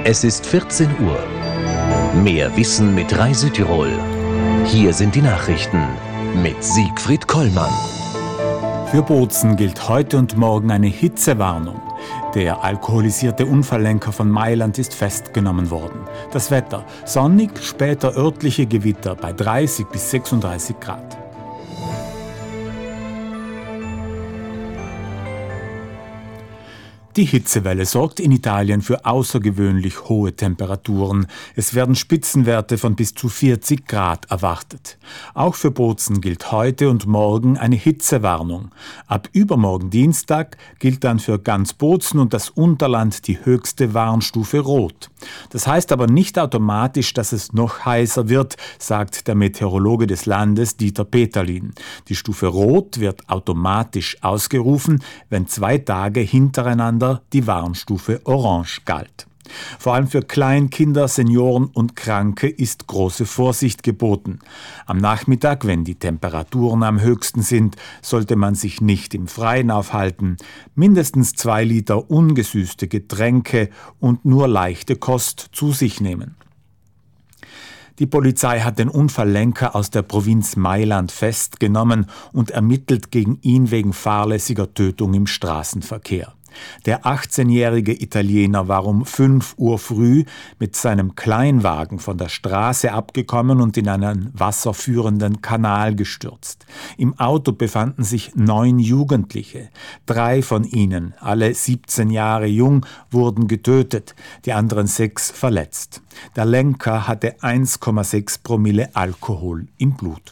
Es ist 14 Uhr. Mehr Wissen mit Reisetirol. Hier sind die Nachrichten mit Siegfried Kollmann. Für Bozen gilt heute und morgen eine Hitzewarnung. Der alkoholisierte Unfalllenker von Mailand ist festgenommen worden. Das Wetter: sonnig, später örtliche Gewitter bei 30 bis 36 Grad. Die Hitzewelle sorgt in Italien für außergewöhnlich hohe Temperaturen. Es werden Spitzenwerte von bis zu 40 Grad erwartet. Auch für Bozen gilt heute und morgen eine Hitzewarnung. Ab übermorgen Dienstag gilt dann für ganz Bozen und das Unterland die höchste Warnstufe Rot. Das heißt aber nicht automatisch, dass es noch heißer wird, sagt der Meteorologe des Landes Dieter Peterlin. Die Stufe Rot wird automatisch ausgerufen, wenn 2 Tage hintereinander die Warnstufe Orange galt. Vor allem für Kleinkinder, Senioren und Kranke ist große Vorsicht geboten. Am Nachmittag, wenn die Temperaturen am höchsten sind, sollte man sich nicht im Freien aufhalten. Mindestens 2 Liter ungesüßte Getränke und nur leichte Kost zu sich nehmen. Die Polizei hat den Unfalllenker aus der Provinz Mailand festgenommen und ermittelt gegen ihn wegen fahrlässiger Tötung im Straßenverkehr. Der 18-jährige Italiener war um 5 Uhr früh mit seinem Kleinwagen von der Straße abgekommen und in einen wasserführenden Kanal gestürzt. Im Auto befanden sich 9 Jugendliche. 3 von ihnen, alle 17 Jahre jung, wurden getötet, die anderen 6 verletzt. Der Lenker hatte 1,6 Promille Alkohol im Blut.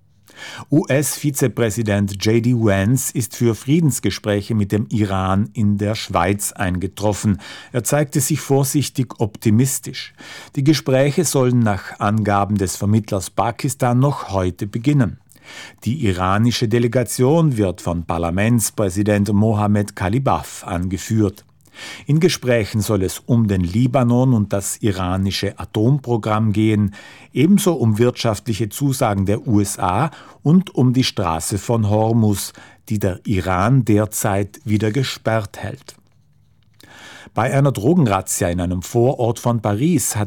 US-Vizepräsident J.D. Vance ist für Friedensgespräche mit dem Iran in der Schweiz eingetroffen. Er zeigte sich vorsichtig optimistisch. Die Gespräche sollen nach Angaben des Vermittlers Pakistan noch heute beginnen. Die iranische Delegation wird von Parlamentspräsident Mohammed Kalibaf angeführt. In Gesprächen soll es um den Libanon und das iranische Atomprogramm gehen, ebenso um wirtschaftliche Zusagen der USA und um die Straße von Hormuz, die der Iran derzeit wieder gesperrt hält. Bei einer Drogenrazzia in einem Vorort von Paris hat